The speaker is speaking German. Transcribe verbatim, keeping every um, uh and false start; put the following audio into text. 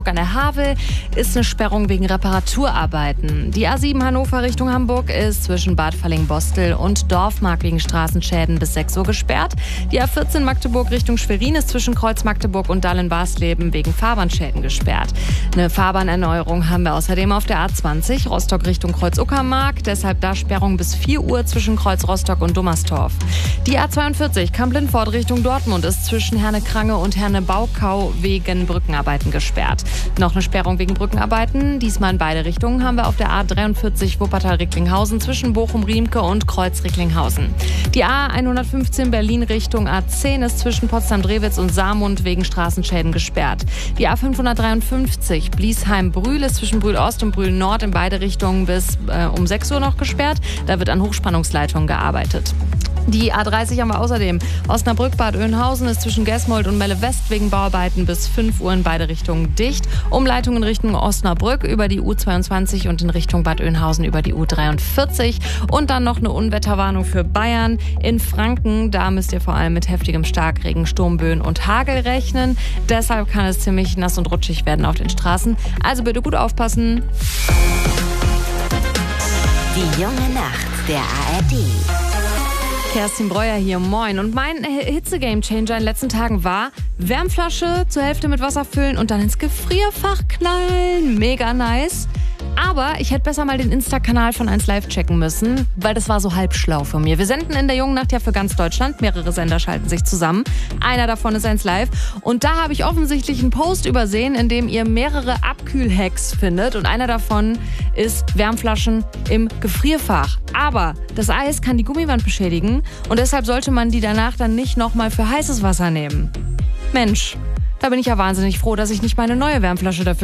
An der Havel ist eine Sperrung wegen Reparaturarbeiten. Die A sieben Hannover Richtung Hamburg ist zwischen Bad Falling-Bostel und Dorfmark wegen Straßenschäden bis sechs Uhr gesperrt. Die A vierzehn Magdeburg Richtung Schwerin ist zwischen Kreuz Magdeburg und Dahlen-Barsleben wegen Fahrbahnschäden gesperrt. Eine Fahrbahnerneuerung haben wir außerdem auf der A zwanzig Rostock Richtung Kreuz-Uckermark. Deshalb da Sperrung bis vier Uhr zwischen Kreuz Rostock und Dummerstorf. Die A zweiundvierzig Kamp-Lindfort Richtung Dortmund ist zwischen Herne-Krange und Herne-Baukau wegen Brückenarbeiten gesperrt. Noch eine Sperrung wegen Brückenarbeiten. Diesmal in beide Richtungen haben wir auf der A dreiundvierzig Wuppertal-Recklinghausen zwischen Bochum-Riemke und Kreuz-Recklinghausen. Die A hundertfünfzehn Berlin Richtung A zehn ist zwischen Potsdam-Drewitz und Saarmund wegen Straßenschäden gesperrt. Die A fünfhundertdreiundfünfzig Bliesheim-Brühl ist zwischen Brühl-Ost und Brühl-Nord in beide Richtungen bis äh, um sechs Uhr noch gesperrt. Da wird an Hochspannungsleitungen gearbeitet. Die A dreißig haben wir außerdem. Osnabrück-Bad Oeynhausen ist zwischen Gesmold und Melle-West wegen Bauarbeiten bis fünf Uhr in beide Richtungen dicht. Umleitung in Richtung Osnabrück über die U zweiundzwanzig und in Richtung Bad Oeynhausen über die U dreiundvierzig. Und dann noch eine Unwetterwarnung für Bayern. In Franken, da müsst ihr vor allem mit heftigem Starkregen, Sturmböen und Hagel rechnen. Deshalb kann es ziemlich nass und rutschig werden auf den Straßen. Also bitte gut aufpassen. Die junge Nacht der A R D. Kerstin Breuer hier, moin. Und mein Hitze-Gamechanger in den letzten Tagen war Wärmflasche zur Hälfte mit Wasser füllen und dann ins Gefrierfach knallen. Mega nice. Aber ich hätte besser mal den Insta-Kanal von eins Live checken müssen, weil das war so halb schlau von mir. Wir senden in der jungen Nacht ja für ganz Deutschland. Mehrere Sender schalten sich zusammen. Einer davon ist eins Live. Und da habe ich offensichtlich einen Post übersehen, in dem ihr mehrere Abkühlhacks findet. Und einer davon ist Wärmflaschen im Gefrierfach. Aber das Eis kann die Gummiwand beschädigen und deshalb sollte man die danach dann nicht nochmal für heißes Wasser nehmen. Mensch, da bin ich ja wahnsinnig froh, dass ich nicht meine neue Wärmflasche dafür